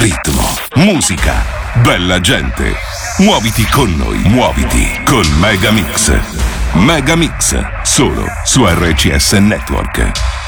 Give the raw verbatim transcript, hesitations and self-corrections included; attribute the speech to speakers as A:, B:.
A: ritmo, musica, bella gente. Muoviti con noi, muoviti con Megamix. Megamix, solo su R C S Network.